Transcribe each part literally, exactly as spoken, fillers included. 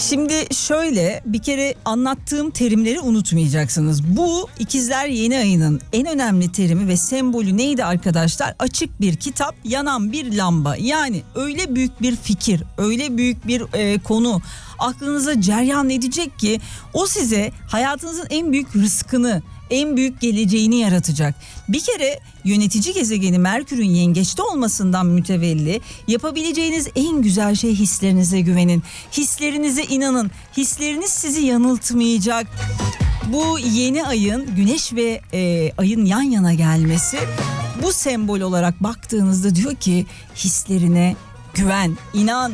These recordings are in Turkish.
Şimdi şöyle, bir kere anlattığım terimleri unutmayacaksınız. Bu ikizler yeni ayının en önemli terimi ve sembolü neydi arkadaşlar? Açık bir kitap, yanan bir lamba. Yani öyle büyük bir fikir, öyle büyük bir e, konu aklınıza cereyan edecek ki o size hayatınızın en büyük rızkını, en büyük geleceğini yaratacak. Bir kere yönetici gezegeni Merkür'ün yengeçte olmasından mütevelli yapabileceğiniz en güzel şey hislerinize güvenin. Hislerinize inanın. Hisleriniz sizi yanıltmayacak. Bu yeni ayın Güneş ve e, ayın yan yana gelmesi, bu sembol olarak baktığınızda diyor ki hislerine güven, inan.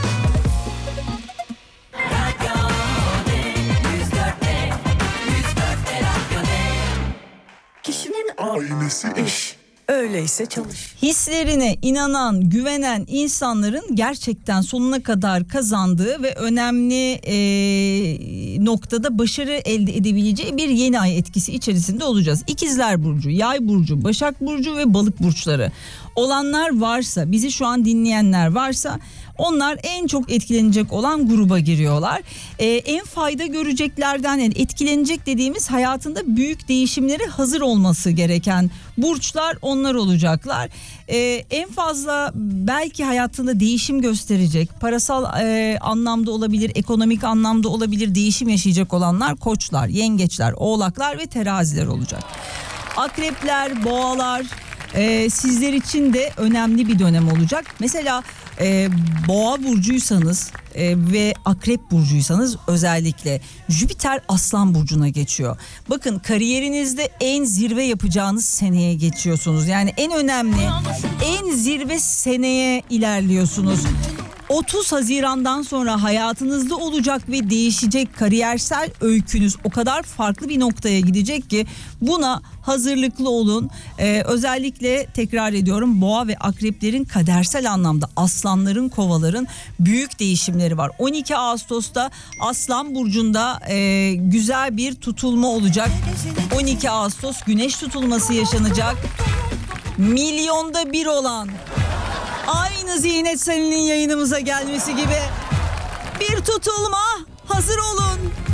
Kişinin ailesi iş. Öyleyse çalış. Hislerine inanan, güvenen insanların gerçekten sonuna kadar kazandığı ve önemli e, noktada başarı elde edebileceği bir yeni ay etkisi içerisinde olacağız. İkizler Burcu, Yay Burcu, Başak Burcu ve Balık Burçları olanlar varsa, bizi şu an dinleyenler varsa, onlar en çok etkilenecek olan gruba giriyorlar. Ee, en fayda göreceklerden, yani etkilenecek dediğimiz hayatında büyük değişimlere hazır olması gereken burçlar onlar olacaklar. Ee, en fazla belki hayatında değişim gösterecek, parasal e, anlamda olabilir, ekonomik anlamda olabilir, değişim yaşayacak olanlar Koçlar, Yengeçler, Oğlaklar ve Teraziler olacak. Akrepler, Boğalar e, sizler için de önemli bir dönem olacak. Mesela e, Boğa burcuysanız e, ve Akrep burcuysanız özellikle Jüpiter Aslan burcuna geçiyor. Bakın, kariyerinizde en zirve yapacağınız seneye geçiyorsunuz. Yani en önemli, en zirve seneye ilerliyorsunuz. otuz Haziran'dan sonra hayatınızda olacak ve değişecek kariyersel öykünüz o kadar farklı bir noktaya gidecek ki buna hazırlıklı olun. Ee, özellikle tekrar ediyorum, Boğa ve Akreplerin kadersel anlamda, Aslanların, Kovaların büyük değişimleri var. on iki Ağustos'ta Aslan burcunda e, güzel bir tutulma olacak. on iki Ağustos Güneş tutulması yaşanacak. Milyonda bir olan, aynı Zinet Salih'in yayınımıza gelmesi gibi bir tutulma, hazır olun.